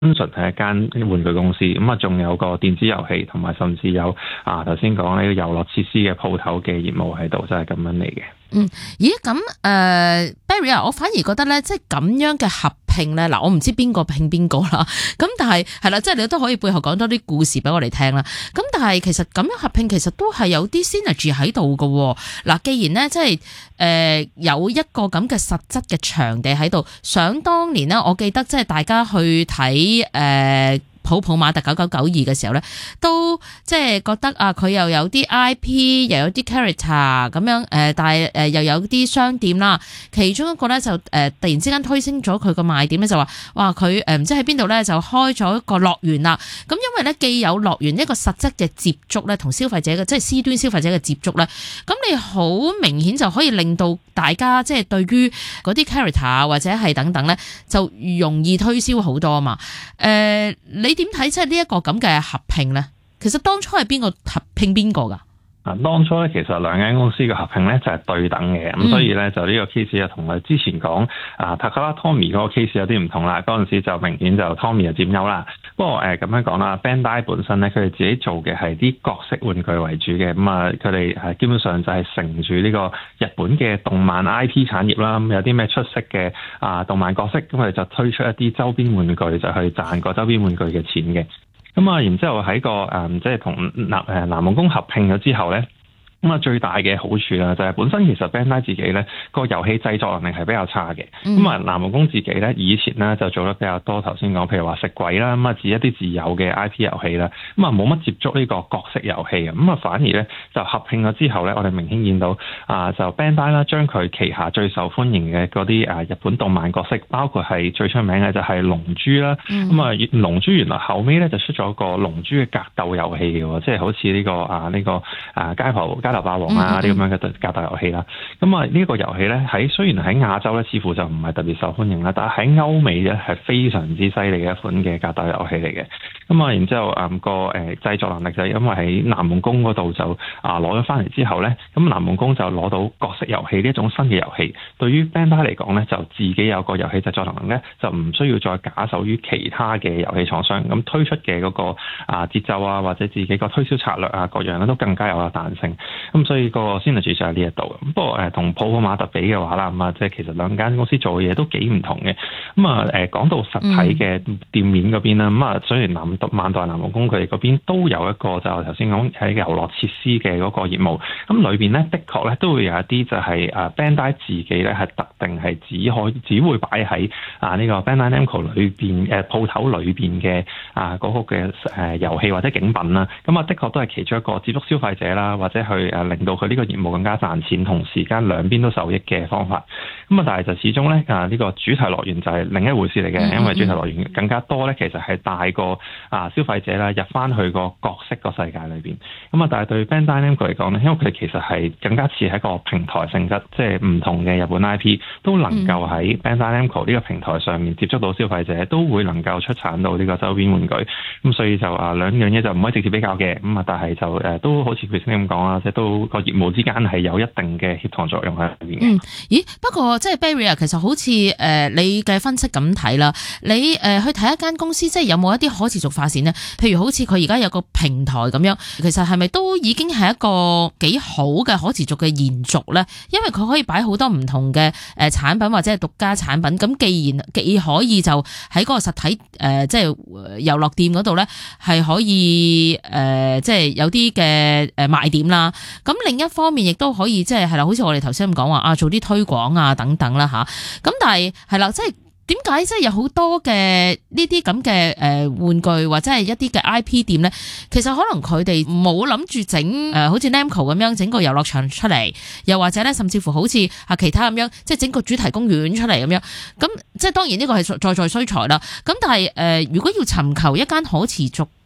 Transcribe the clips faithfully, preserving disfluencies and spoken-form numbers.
純係一間玩具公司，咁啊仲有個電子遊戲，同埋甚至有啊頭先講呢個遊樂設施嘅鋪頭嘅業務喺度，就係咁樣嚟嘅。 嗯，咦咁誒、呃、Barry 啊，我反而覺得咧，即係咁樣嘅合併咧，嗱我唔知邊個拼邊個啦，咁但係係啦，即係你都可以背後講多啲故事俾我哋聽啦。咁但係其實咁樣合併其實都係有啲 synergy 喺度嘅。嗱，既然咧即係誒、呃、有一個咁嘅實質嘅場地喺度，想當年咧，我記得即係大家去睇誒。呃普普馬特九九九二嘅時候咧，都即係覺得啊，佢又有啲 I P， 又有啲 character 咁樣，誒、呃，但係誒又有啲商店啦。其中一個咧就誒、呃、突然之間推升咗佢個賣點咧，就話哇佢誒唔知喺邊度咧就開咗一個樂園啦。咁因為咧既有樂園一個實質嘅接觸咧，同消費者嘅即係 C 端消費者嘅接觸咧，咁你好明顯就可以令到大家即係對於嗰啲 character 或者係等等咧，就容易推銷好多啊嘛。誒、呃，你點睇即係呢一個咁嘅合併咧？其實當初係邊個合併邊個㗎？ 啊，當初咧其實兩間公司嘅合併咧就係對等嘅，咁、嗯、所以咧就呢個 case 就同我之前講啊 Takara Tomy 嗰個 case 有啲唔同啦。嗰陣時就明顯就 Tomy 就佔優啦。不過誒咁樣講啦 ，Bandai 本身咧佢哋自己做嘅係啲角色玩具為主嘅，咁啊佢哋係基本上就係承住呢個日本嘅動漫 I P 產業啦。咁有啲咩出色嘅啊動漫角色，咁佢哋就推出一啲周邊玩具就去賺個周邊玩具嘅錢嘅。咁啊，然之後喺個誒，即係同南誒南夢宮合併咗之後咧，咁啊最大嘅好處啦，就係本身其實 Bandai 自己咧個遊戲製作能力係比較差嘅。咁啊、嗯，南夢宮自己咧以前咧就做得比較多，頭先講譬如話食鬼啦，咁啊指一啲自有嘅 I P 遊戲啦，咁啊冇乜接觸呢個角色遊戲嘅。咁啊反而咧就合併咗之後咧，我哋明顯見到啊就 Bandai 啦，將佢旗下最受歡迎嘅嗰啲啊日本動漫角色，包括係最出名嘅就係龍珠啦。咁啊、嗯、龍珠原來後尾咧就出咗個龍珠嘅格鬥遊戲嘅，即係好似呢、呢個啊呢、呢個啊街頭街頭霸王啊啲咁樣嘅格鬥遊戲啦。咁啊呢個遊戲咧喺雖然喺亞洲咧似乎就唔係特別受歡迎啦，但係喺歐美咧係非常之犀利嘅一款嘅格鬥遊戲嚟嘅。咁啊然之後啊個誒製作能力就係因為喺南夢宮嗰度就啊攞咗翻嚟之後咧，咁南夢宮就攞到角色遊戲呢一種新嘅遊戲。對於 Bandai 嚟講咧，就自己有個遊戲製作能力咧，就唔需要再假手於其他嘅遊戲廠商，咁推出嘅嗰個啊節奏啊或者自己個推銷策略啊各樣咧都更加有彈性。咁所以個 synergy 就喺呢一度。咁不過誒同普普馬特比嘅話啦，咁啊即係其實兩間公司做嘅嘢都幾唔同嘅。咁啊誒講到實體嘅店面嗰邊啦，咁啊、嗯、雖然南萬代南夢宮佢哋嗰邊都有一個就頭先講喺遊樂設施嘅嗰個業務，咁裏邊咧的確咧都會有一啲就係誒 Bandai 自己咧係特定係只可只會擺喺啊呢個 Bandai Namco 裏邊誒鋪頭裏邊嘅啊嗰個嘅誒遊戲或者景品啦。咁啊的確都係其中一個接觸消費者啦，或者去誒令到佢呢個業務更加賺錢，同時間兩邊都受益嘅方法。咁啊但係就始終咧啊呢個主題樂園就係另一回事嚟嘅，因為主題樂園更加多咧，其實係帶個啊消費者啦入翻去個角色個世界裏邊。咁啊但係對 Bandai Namco 嚟講咧，因為佢其實係更加似係一個平台性質，即係唔同嘅日本 I P 都能夠喺 Bandai Namco 呢個平台上面接觸到消費者，都會能夠出產到呢個周邊玩具。咁所以就啊兩樣嘢就唔可以直接比較嘅。咁啊但係就誒都好似佢先咁講啦，即係都個業務之間係有一定嘅協同作用喺裏邊嘅。 嗯，咦？不過即係 Barry 啊，其實好似誒、呃、你嘅分析咁睇啦，你誒、呃、去睇一間公司，即係有冇一啲可持續發展呢？譬如好似佢而家有個平台咁樣，其實係咪都已經係一個幾好嘅可持續嘅延續呢？因為佢可以擺好多唔同嘅誒產品或者係獨家產品，咁既然既可以就喺嗰個實體誒、呃、即係遊樂店嗰度呢，係可以誒、呃、即係有啲嘅誒賣點啦。咁另一方面亦都可以即係係啦，好似我哋頭先咁講話啊，做啲推廣啊等等啦吓。咁但係係啦，即係點解即係有好多嘅呢啲咁嘅誒玩具或者係一啲嘅 I P 店咧？其實可能佢哋冇諗住整誒，好似 Namco 咁樣整個遊樂場出嚟，又或者咧，甚至乎好似啊其他咁樣，即係整個主題公園出嚟咁樣。咁即係當然呢個係在在需財啦。咁但係誒、呃，如果要尋求一間可持續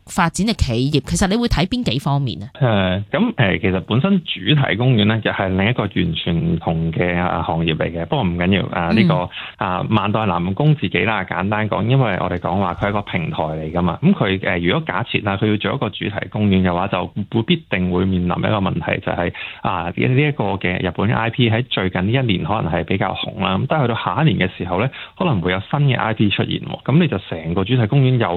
發展嘅企業，其實你會睇邊幾方面啊？ 誒咁誒，其實本身主題公園咧，又係另一個完全唔同嘅啊行業嚟嘅。不過唔緊要啊，呢、這個啊萬代南宮自己啦，簡單講，因為我哋講話佢係一個平台嚟噶嘛。咁佢誒如果假設啦，佢要做一個主題公園嘅話，就會必定會面臨一個問題，就係、是、啊呢一、這個嘅日本 I P 喺最近呢一年可能係比較紅啦。咁但係去到下一年嘅時候咧，可能會有新嘅 I P 出現，咁你就成個主題公園又